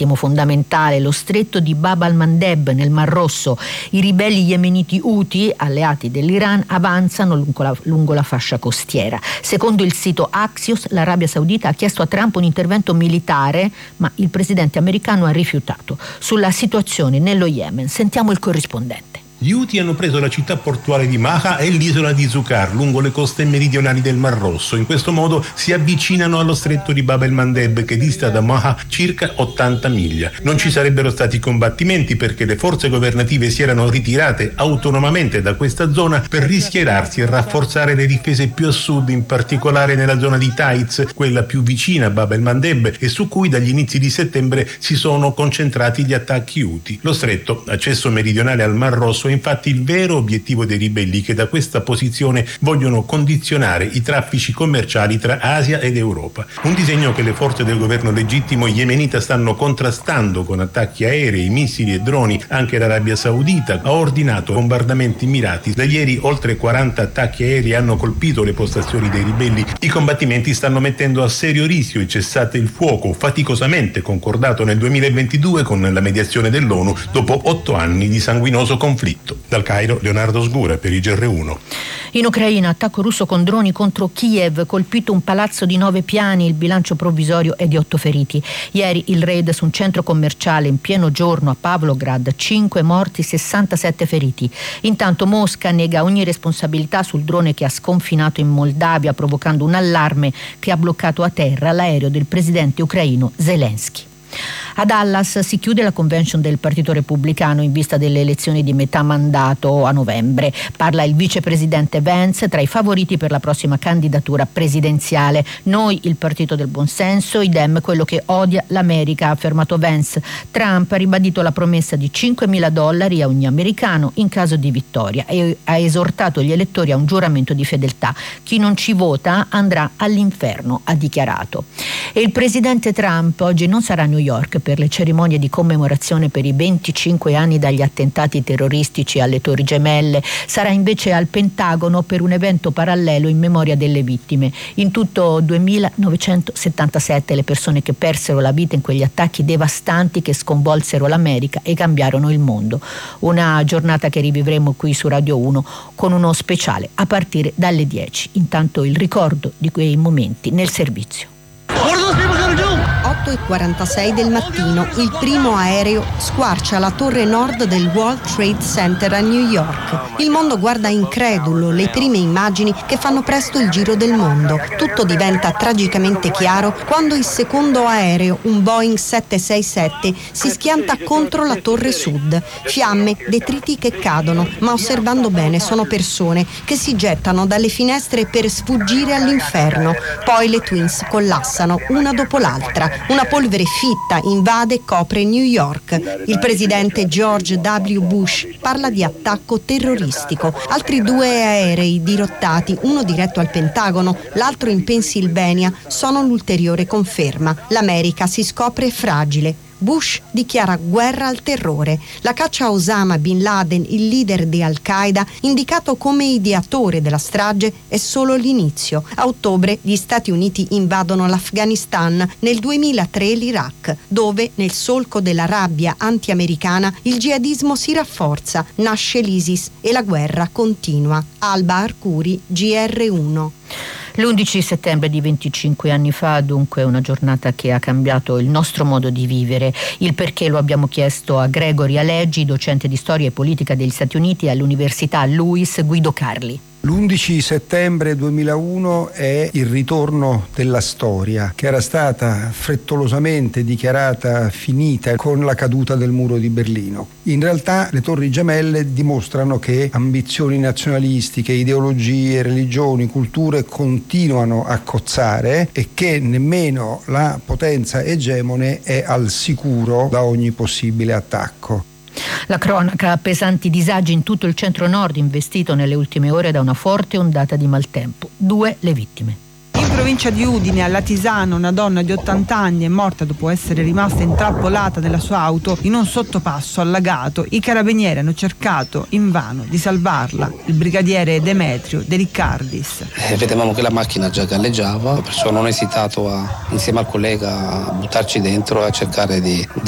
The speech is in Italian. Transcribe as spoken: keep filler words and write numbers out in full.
marittimo fondamentale, lo stretto di Bab al-Mandeb nel Mar Rosso. I ribelli yemeniti Houthi, alleati dell'Iran, avanzano lungo la, lungo la fascia costiera. Secondo il sito Axios, l'Arabia Saudita ha chiesto a Trump un intervento militare, ma il presidente americano ha rifiutato. Sulla situazione nello Yemen sentiamo il corrispondente. Gli Houthi hanno preso la città portuale di Maha e l'isola di Zucar lungo le coste meridionali del Mar Rosso. In questo modo si avvicinano allo stretto di Bab el-Mandeb, che dista da Maha circa ottanta miglia. Non ci sarebbero stati combattimenti perché le forze governative si erano ritirate autonomamente da questa zona per rischierarsi e rafforzare le difese più a sud, in particolare nella zona di Taiz, quella più vicina a Bab el-Mandeb e su cui dagli inizi di settembre si sono concentrati gli attacchi Houthi. Lo stretto, accesso meridionale al Mar Rosso, infatti il vero obiettivo dei ribelli, che da questa posizione vogliono condizionare i traffici commerciali tra Asia ed Europa. Un disegno che le forze del governo legittimo yemenita stanno contrastando con attacchi aerei, missili e droni. Anche l'Arabia Saudita ha ordinato bombardamenti mirati. Da ieri oltre quaranta attacchi aerei hanno colpito le postazioni dei ribelli. I combattimenti stanno mettendo a serio rischio il cessate il fuoco, faticosamente concordato nel duemilaventidue con la mediazione dell'ONU dopo otto anni di sanguinoso conflitto. Dal Cairo, Leonardo Sgura per I G R uno. In Ucraina, attacco russo con droni contro Kiev, colpito un palazzo di nove piani, il bilancio provvisorio è di otto feriti. Ieri il raid su un centro commerciale in pieno giorno a Pavlograd, cinque morti, sessantasette feriti. Intanto Mosca nega ogni responsabilità sul drone che ha sconfinato in Moldavia, provocando un allarme che ha bloccato a terra l'aereo del presidente ucraino Zelensky. A Dallas si chiude la convention del Partito Repubblicano in vista delle elezioni di metà mandato a novembre. Parla il vicepresidente Vance, tra i favoriti per la prossima candidatura presidenziale. Noi, il partito del buonsenso, i Dem, quello che odia l'America, ha affermato Vance. Trump ha ribadito la promessa di cinquemila dollari a ogni americano in caso di vittoria e ha esortato gli elettori a un giuramento di fedeltà. Chi non ci vota andrà all'inferno, ha dichiarato. E il presidente Trump oggi non sarà a New York per le cerimonie di commemorazione per i venticinque anni dagli attentati terroristici alle Torri Gemelle. Sarà invece al Pentagono per un evento parallelo in memoria delle vittime. In tutto duemilanovecentosettantasette le persone che persero la vita in quegli attacchi devastanti che sconvolsero l'America e cambiarono il mondo. Una giornata che rivivremo qui su Radio uno con uno speciale a partire dalle dieci. Intanto il ricordo di quei momenti nel servizio. otto e quarantasei del mattino, il primo aereo squarcia la torre nord del World Trade Center a New York. Il mondo guarda incredulo le prime immagini che fanno presto il giro del mondo. Tutto diventa tragicamente chiaro quando il secondo aereo, un Boeing sette sei sette, si schianta contro la torre sud. Fiamme, detriti che cadono, ma osservando bene sono persone che si gettano dalle finestre per sfuggire all'inferno. Poi le Twins collassano una dopo l'altra. Una polvere fitta invade e copre New York. Il presidente George W. Bush parla di attacco terroristico. Altri due aerei dirottati, uno diretto al Pentagono, l'altro in Pennsylvania, sono l'ulteriore conferma. L'America si scopre fragile. Bush dichiara guerra al terrore. La caccia a Osama Bin Laden, il leader di Al-Qaeda, indicato come ideatore della strage, è solo l'inizio. A ottobre gli Stati Uniti invadono l'Afghanistan, nel duemilatré l'Iraq, dove, nel solco della rabbia anti-americana, il jihadismo si rafforza, nasce l'ISIS e la guerra continua. Alba Arcuri, G R uno. L'undici settembre di venticinque anni fa, dunque, è una giornata che ha cambiato il nostro modo di vivere. Il perché lo abbiamo chiesto a Gregory Aleggi, docente di storia e politica degli Stati Uniti all'Università Luis Guido Carli. L'undici settembre duemilauno è il ritorno della storia, che era stata frettolosamente dichiarata finita con la caduta del muro di Berlino. In realtà le Torri Gemelle dimostrano che ambizioni nazionalistiche, ideologie, religioni, culture continuano a cozzare e che nemmeno la potenza egemone è al sicuro da ogni possibile attacco. La cronaca: pesanti disagi in tutto il centro-nord, investito nelle ultime ore da una forte ondata di maltempo. Due le vittime. In provincia di Udine, a Latisano, una donna di ottanta anni è morta dopo essere rimasta intrappolata nella sua auto in un sottopasso allagato. I carabinieri hanno cercato invano di salvarla. Il brigadiere Demetrio De Riccardis. Eh, vedevamo che la macchina già galleggiava, perciò non ho esitato a, insieme al collega a buttarci dentro e a cercare di, di